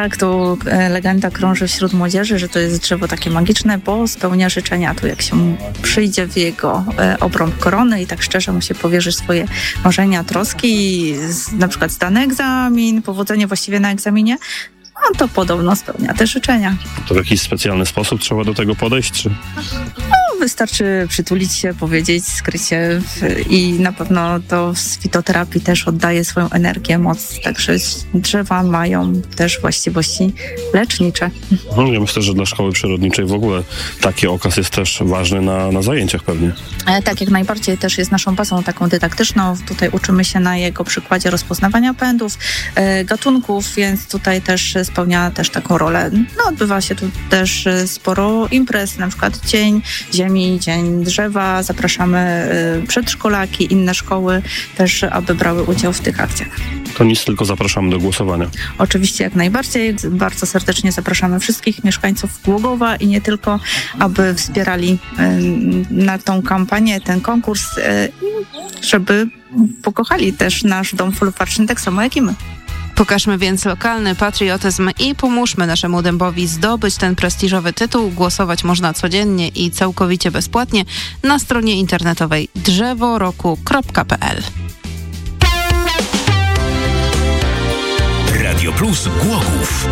Tak, to legenda krąży wśród młodzieży, że to jest drzewo takie magiczne, bo spełnia życzenia. Tu jak się przyjdzie w jego obrąb korony i tak szczerze mu się powierzy swoje marzenia, troski, na przykład zdany egzamin, powodzenie właściwie na egzaminie, no to podobno spełnia te życzenia. To w jakiś specjalny sposób trzeba do tego podejść, czy? No, wystarczy przytulić się, powiedzieć, skryć się i na pewno to z fitoterapii też oddaje swoją energię, moc. Także drzewa mają też właściwości lecznicze. Ja myślę, że dla szkoły przyrodniczej w ogóle taki okaz jest też ważny na zajęciach pewnie. Tak, jak najbardziej też jest naszą bazą taką dydaktyczną. Tutaj uczymy się na jego przykładzie rozpoznawania pędów, gatunków, więc tutaj też spełnia też taką rolę. No, odbywa się tu też sporo imprez, na przykład Dzień Ziemi, Dzień Drzewa. Zapraszamy przedszkolaki, inne szkoły też, aby brały udział w tych akcjach. To nic, tylko zapraszamy do głosowania. Oczywiście jak najbardziej. Bardzo serdecznie zapraszamy wszystkich mieszkańców Głogowa i nie tylko, aby wspierali na tą kampanię, ten konkurs, żeby pokochali też nasz dom folwarczny tak samo jak i my. Pokażmy więc lokalny patriotyzm i pomóżmy naszemu dębowi zdobyć ten prestiżowy tytuł. Głosować można codziennie i całkowicie bezpłatnie na stronie internetowej drzeworoku.pl. Radio Plus Głogów.